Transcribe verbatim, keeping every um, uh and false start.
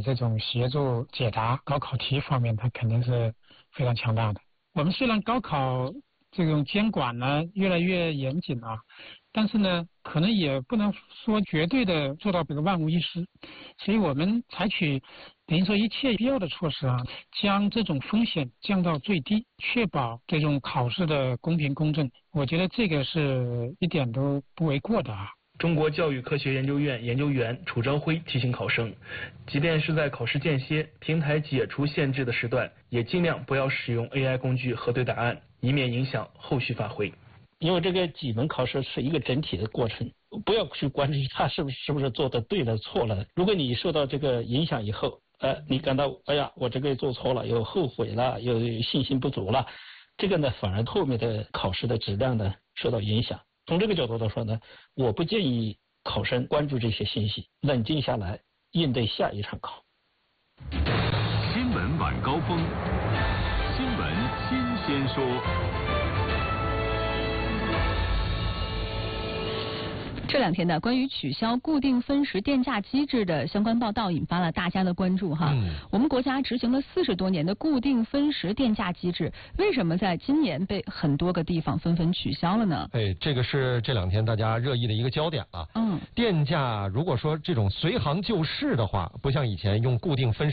这种协助解答高考题方面，它肯定是非常强大的。我们虽然高考这种监管呢越来越严谨啊，但是呢，可能也不能说绝对的做到这个万无一失，所以我们采取等于说一切必要的措施啊，将这种风险降到最低，确保这种考试的公平公正。我觉得这个是一点都不为过的啊。 中国教育科学研究院研究员楚朝晖提醒考生，即便是在考试间歇、平台解除限制的时段，也尽量不要使用 A I 工具核对答案，以免影响后续发挥。 因为这个几门考试是一个整体的过程，不要去关注他是不是是不是做的对了错了。如果你受到这个影响以后，呃，你感到哎呀我这个做错了，有后悔了，有信心不足了，这个呢反而后面的考试的质量呢受到影响。从这个角度来说呢，我不建议考生关注这些信息，冷静下来应对下一场考。 新闻晚高峰，新闻新鲜说。 这两天呢，关于取消固定分时电价机制的相关报道引发了大家的关注哈。嗯、我们国家执行了四十多年的固定分时电价机制，为什么在今年被很多个地方纷纷取消了呢？ 哎，这个是这两天大家热议的一个焦点了。嗯，电价如果说这种随行就市的话，不像以前用固定分时